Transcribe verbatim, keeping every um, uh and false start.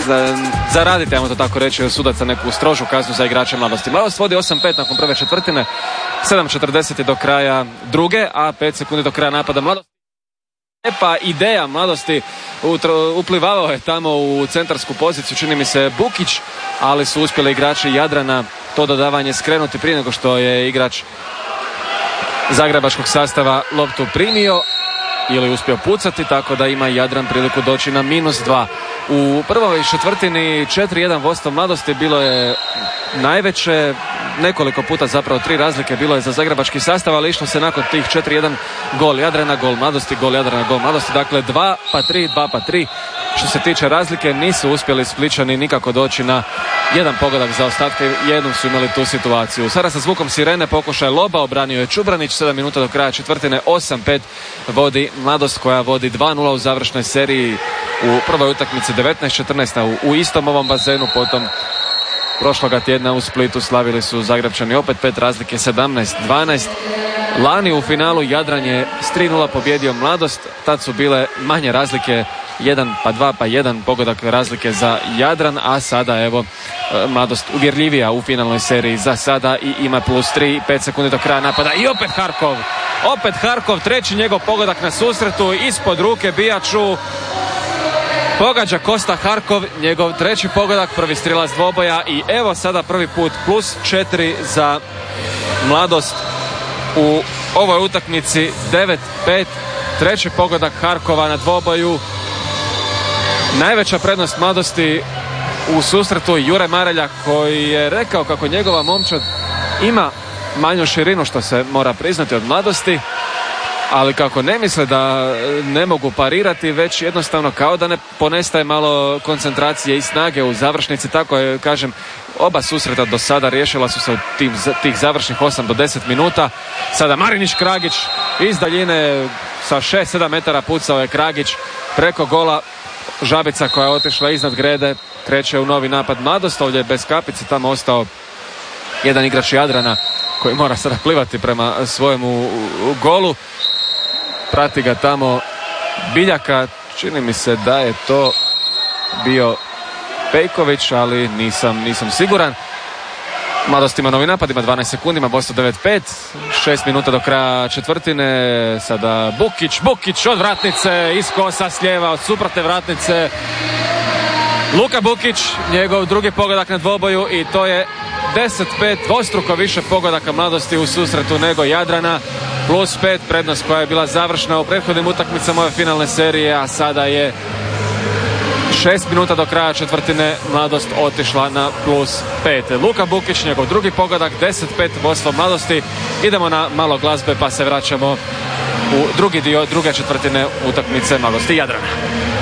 zaraditi, ajmo to tako reći, od sudaca neku strožu kaznu za igrače Mladosti. Mladost vodi osam pet nakon prve četvrtine, sedam četrdeset do kraja druge, a pet sekundi do kraja napada Mladosti. Lijepa ideja Mladosti, uplivavao je tamo u centarsku poziciju, čini mi se Bukić, ali su uspjeli igrači Jadrana to dodavanje skrenuti prije nego što je igrač zagrebačkog sastava loptu primio ili uspio pucati, tako da ima Jadran priliku doći na minus dva. U prvoj četvrtini četiri jedan vodstvo Mladosti bilo je najveće, nekoliko puta zapravo tri razlike bilo je za zagrebački sastav, ali išlo se nakon tih četiri jedan gol Jadrana, gol Mladosti, gol Jadrana, gol Mladosti, dakle dva pa tri, dva pa tri. Što se tiče razlike, nisu uspjeli Spličani nikako doći na jedan pogodak za ostatke, jednom su imali tu situaciju. Sada sa zvukom sirene pokušaj loba, obranio je Čubranić, sedam minuta do kraja četvrtine, osam pet vodi Mladost koja vodi dva nula u završnoj seriji u prvoj utakmici devetnaest četrnaest u, u istom ovom bazenu, potom prošloga tjedna u Splitu slavili su Zagrebčani opet pet razlike, sedamnaest dvanaest. Lani u finalu Jadran je s tri nula pobjedio Mladost, tad su bile manje razlike, jedan pa dva pa jedan pogodak razlike za Jadran, a sada evo Mladost uvjerljivija u finalnoj seriji za sada i ima plus tri, pet sekundi do kraja napada i opet Harkov, opet Harkov, treći njegov pogodak na susretu, ispod ruke bijaču pogađa Kosta Harkov, njegov treći pogodak, prvi strilac dvoboja i evo sada prvi put plus četiri za Mladost u ovoj utakmici, devet pet, treći pogodak Harkova na dvoboju. Najveća prednost Mladosti u susretu Jure Marelja, koji je rekao kako njegova momčad ima manju širinu, što se mora priznati, od Mladosti, ali kako ne misle da ne mogu parirati, već jednostavno kao da ne ponestaje malo koncentracije i snage u završnici. Tako je, kažem, oba susreta do sada riješila su se u tim, tih završnih osam do deset minuta. Sada Marinić Kragić iz daljine sa šest sedam metara pucao je Kragić preko gola. Žabica koja je otišla iznad grede kreće u novi napad Mladost, ovdje je bez kapice tamo ostao jedan igrač Jadrana koji mora sada plivati prema svojemu golu. Prati ga tamo Biljaka, čini mi se da je to bio Pejković, ali nisam, nisam siguran. Mladost ima novi napad, ima dvanaest sekundi, ima vodstvo devet pet, šest minuta do kraja četvrtine. Sada Bukić, Bukić od vratnice, iz kosa s lijeva, od suprotne vratnice. Luka Bukić, njegov drugi pogodak na dvoboju i to je deset pet, dvostruko više pogodaka Mladosti u susretu nego Jadrana. Plus pet, prednost koja je bila završna u prethodnim utakmicama ove finalne serije, a sada je šest minuta do kraja četvrtine Mladost otišla na plus pet. Luka Bukić, njegov drugi pogodak, deset pet vodstvo Mladosti. Idemo na malo glazbe pa se vraćamo u drugi dio druge četvrtine utakmice Mladosti Jadrana.